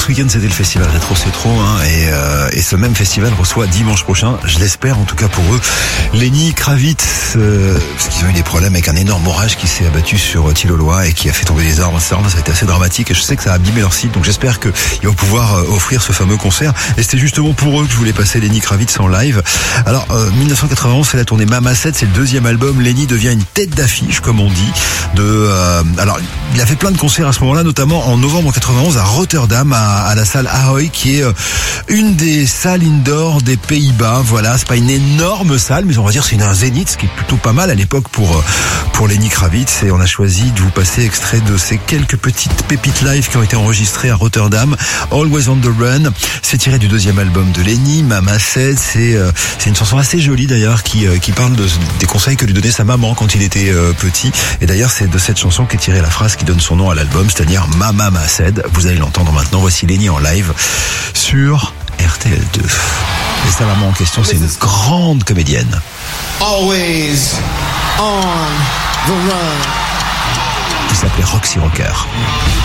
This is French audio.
ce week-end c'était le festival Rétro C'est Trop, et ce même festival reçoit dimanche prochain, je l'espère en tout cas pour eux, Lenny Kravitz, parce qu'ils ont eu des problèmes avec un énorme orage qui s'est abattu sur Tilloloy et qui a fait tomber les arbres, ça a été assez dramatique et je sais que ça a abîmé leur site, donc j'espère qu'ils vont pouvoir offrir ce fameux concert, et c'était justement pour eux que je voulais passer Lenny Kravitz en live. Alors 1991 c'est la tournée Mama 7, c'est le deuxième album, Lenny devient une tête d'affiche comme on dit, alors il a fait plein de concerts à ce moment-là, notamment en novembre 91 à Rotterdam, à la salle Ahoy, qui est une des salles indoor des Pays-Bas. Voilà, c'est pas une énorme salle, mais on va dire c'est un zénith, ce qui est plutôt pas mal à l'époque pour Lenny Kravitz. Et on a choisi de vous passer extrait de ces quelques petites pépites live qui ont été enregistrées à Rotterdam. Always on the Run, c'est tiré du deuxième album de Lenny, Mama Said. C'est une chanson assez jolie d'ailleurs qui parle des conseils que lui donnait sa maman quand il était petit. Et d'ailleurs c'est de cette chanson qu'est tirée la phrase qui donne son nom à l'album, c'est-à-dire Mama Said. Vous allez l'entendre maintenant. Voici Lenny en live sur RTL2. Et sa maman en question, c'est une grande comédienne. Always on the run. Qui s'appelait Roxy Rocker.